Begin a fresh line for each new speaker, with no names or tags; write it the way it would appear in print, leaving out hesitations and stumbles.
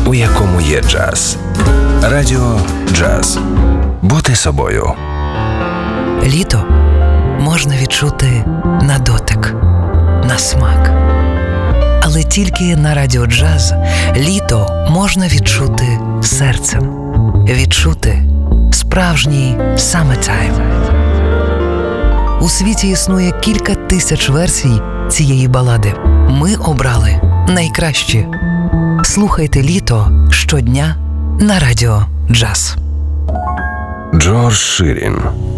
у якому є джаз. Радіо Джаз. Бути собою.
Літо можна відчути на дотик, на смак. Але тільки на Радіо Джаз літо можна відчути серцем. Відчути справжній summertime. У світі існує кілька тисяч версій цієї балади. Ми обрали найкращі. Слухайте літо щодня на Радіо Джаз.
Джордж Ширін.